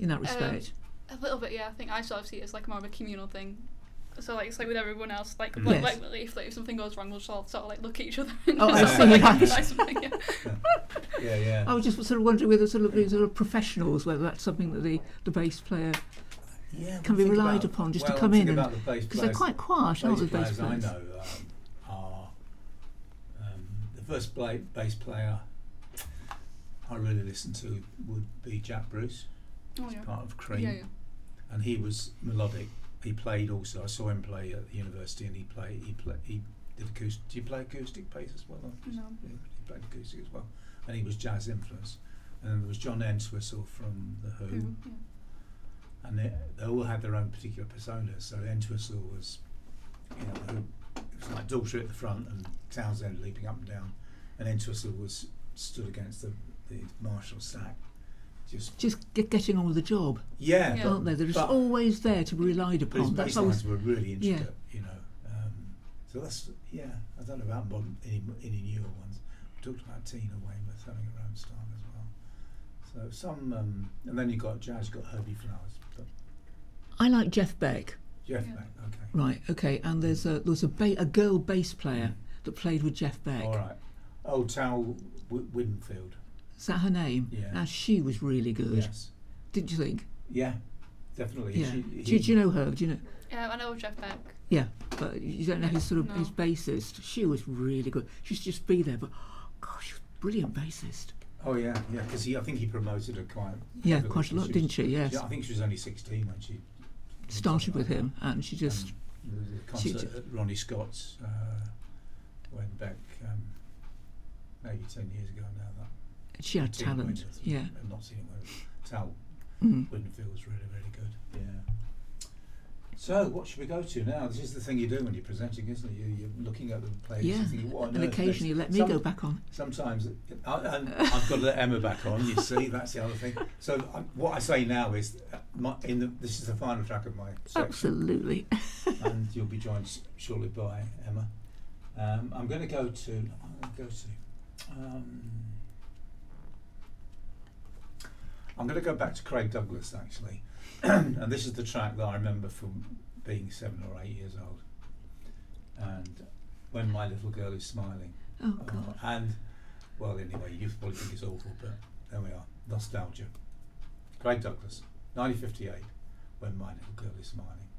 in that respect? A little bit, yeah. I think I sort of see it as like more of a communal thing. So like it's like with everyone else, like Yes. like if something goes wrong, we'll sort of like look at each other. Oh, I sort see. of, like, Right. try something, yeah. I was just sort of wondering whether sort of professionals, whether that's something that the bass player can be relied upon just to come in, because they're quite quiet, aren't the bass players? I know are the first bass player I really listened to would be Jack Bruce. Oh, yeah. Part of Cream, Yeah. and he was melodic. He played also. I saw him play at the university, and he did acoustic. Do you play acoustic bass as well? No. Yeah, he played acoustic as well, and he was jazz influenced. And then there was John Entwistle from the Who, Yeah. and they all had their own particular personas. So Entwistle was, it was like Daltrey at the front and Townsend leaping up and down, and Entwistle was stood against the Marshall stack. Just getting on with the job, Yeah. aren't they? They're just always there to be relied But his upon. bass That's always lines were really intricate, so that's, I don't know about any newer ones. We talked about Tina Weymouth having her own style as well. So some, and then you've got jazz, you've got Herbie Flowers. But I like Jeff Beck. Jeff Beck, okay. Right, okay, and there was a girl bass player that played with Jeff Beck. All right. Oh, Tal Widenfield. Is that her name? Yeah. Now she was really good. Yes. Didn't you think? Yeah, definitely. Yeah. Do you know her? Do you know? I know Jeff Beck. Yeah, but you don't know his No. his bassist. She was really good. She used to just be there, but gosh, she was a brilliant bassist. Oh yeah, because I think he promoted her quite. Yeah, heavily. quite a lot, didn't she? Yes. I think she was only 16 when she Started with him, and she just. There was a concert at Ronnie Scott's when back maybe 10 years ago now. That She had Tina talent. Weymouth, Yeah. I've not seen it. Tal Mm. Widenfield was really, really good. Yeah. So, what should we go to now? This is the thing you do when you're presenting, isn't it? You're looking at the players Yeah, and thinking, what on and earth occasionally next? let me go back on. Sometimes, and I've got to let Emma back on. You see, that's the other thing. So, what I say now is, this is the final track of my section, Absolutely. and you'll be joined shortly by Emma. I'm going to go to. I'm going to go back to Craig Douglas actually, and this is the track that I remember from being 7 or 8 years old. And When My Little Girl Is Smiling. Oh God. And well, anyway, you probably think it's awful, but there we are. Nostalgia. Craig Douglas, 1958. When My Little Girl Is Smiling.